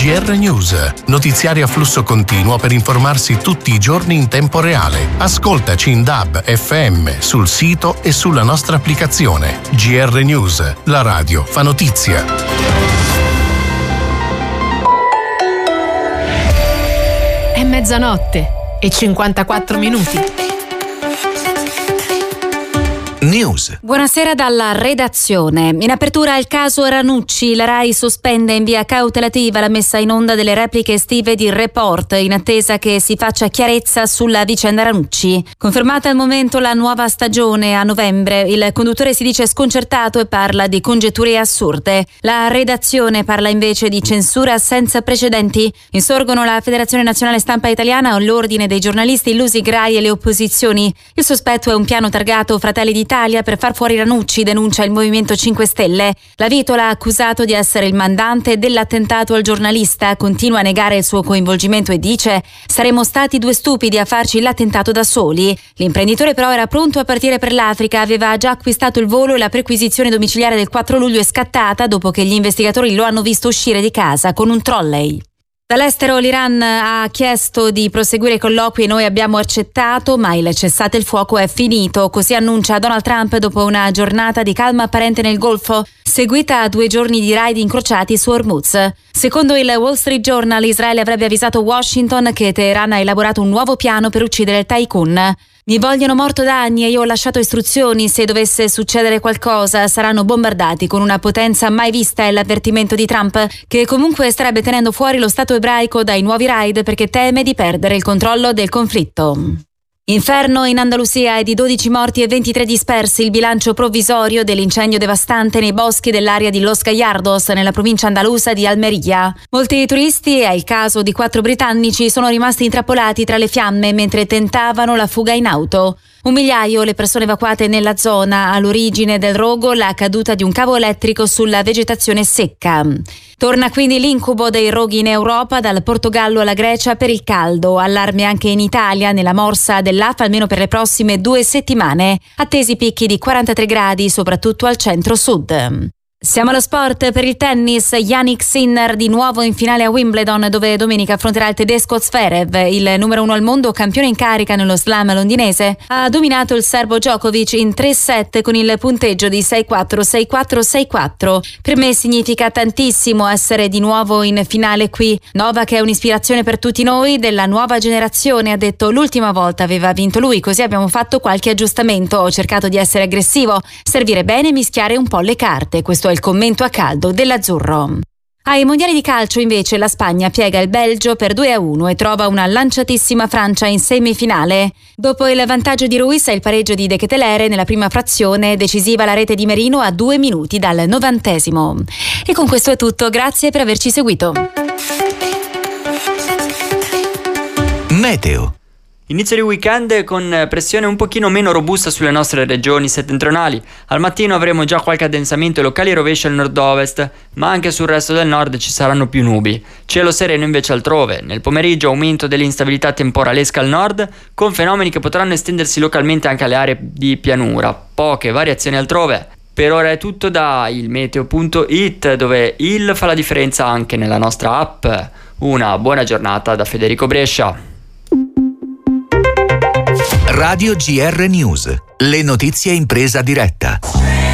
GR News, notiziario a flusso continuo per informarsi tutti i giorni in tempo reale. Ascoltaci in DAB, FM, sul sito e sulla nostra applicazione. GR News, la radio fa notizia. È mezzanotte e 54 minuti. News. Buonasera dalla redazione. In apertura il caso Ranucci, la RAI sospende in via cautelativa la messa in onda delle repliche estive di Report in attesa che si faccia chiarezza sulla vicenda Ranucci. Confermata al momento la nuova stagione a novembre, il conduttore si dice sconcertato e parla di congetture assurde. La redazione parla invece di censura senza precedenti. Insorgono la Federazione Nazionale Stampa Italiana, l'Ordine dei giornalisti illusi, GRAI e le opposizioni. Il sospetto è un piano targato Fratelli d'Italia per far fuori Ranucci, denuncia il Movimento 5 Stelle. La Vitola, accusato di essere il mandante dell'attentato al giornalista, continua a negare il suo coinvolgimento e dice: saremmo stati due stupidi a farci l'attentato da soli. L'imprenditore però era pronto a partire per l'Africa, aveva già acquistato il volo e la perquisizione domiciliare del 4 luglio è scattata dopo che gli investigatori lo hanno visto uscire di casa con un trolley. Dall'estero l'Iran ha chiesto di proseguire i colloqui e noi abbiamo accettato, ma il cessate il fuoco è finito, così annuncia Donald Trump dopo una giornata di calma apparente nel Golfo, seguita a 2 giorni di raid incrociati su Hormuz. Secondo il Wall Street Journal, Israele avrebbe avvisato Washington che Teheran ha elaborato un nuovo piano per uccidere il tycoon. Mi vogliono morto da anni e io ho lasciato istruzioni, se dovesse succedere qualcosa saranno bombardati con una potenza mai vista, è l'avvertimento di Trump, che comunque starebbe tenendo fuori lo Stato ebraico dai nuovi raid perché teme di perdere il controllo del conflitto. Inferno in Andalusia è di 12 morti e 23 dispersi il bilancio provvisorio dell'incendio devastante nei boschi dell'area di Los Gallardos nella provincia andalusa di Almeria. Molti turisti, è il caso di 4 britannici, sono rimasti intrappolati tra le fiamme mentre tentavano la fuga in auto. 1 migliaio le persone evacuate nella zona, all'origine del rogo la caduta di un cavo elettrico sulla vegetazione secca. Torna quindi l'incubo dei roghi in Europa, dal Portogallo alla Grecia per il caldo. Allarme anche in Italia, nella morsa dell'AFA almeno per le prossime 2 settimane. Attesi picchi di 43 gradi, soprattutto al centro-sud. Siamo allo sport. Per il tennis, Jannik Sinner di nuovo in finale a Wimbledon, dove domenica affronterà il tedesco Zverev, il numero 1 al mondo, campione in carica nello slam londinese. Ha dominato il serbo Djokovic in 3 set con il punteggio di 6-4, 6-4, 6-4. Per me significa tantissimo essere di nuovo in finale qui. Novak è un'ispirazione per tutti noi della nuova generazione, ha detto. L'ultima volta aveva vinto lui, così abbiamo fatto qualche aggiustamento. Ho cercato di essere aggressivo, servire bene e mischiare un po' le carte. Questo è il commento a caldo dell'azzurro. Ai mondiali di calcio invece la Spagna piega il Belgio per 2-1 e trova una lanciatissima Francia in semifinale. Dopo il vantaggio di Ruiz e il pareggio di De Ketelaere nella prima frazione, decisiva la rete di Merino a 2 minuti dal 90°. E con questo è tutto, grazie per averci seguito. Meteo. Inizio di weekend con pressione un pochino meno robusta sulle nostre regioni settentrionali. Al mattino avremo già qualche addensamento e locali rovesci al nord-ovest, ma anche sul resto del nord ci saranno più nubi. Cielo sereno invece altrove. Nel pomeriggio aumento dell'instabilità temporalesca al nord, con fenomeni che potranno estendersi localmente anche alle aree di pianura. Poche variazioni altrove. Per ora è tutto da ilmeteo.it, dove il fa la differenza anche nella nostra app. Una buona giornata da Federico Brescia. Radio GR News, le notizie in presa diretta.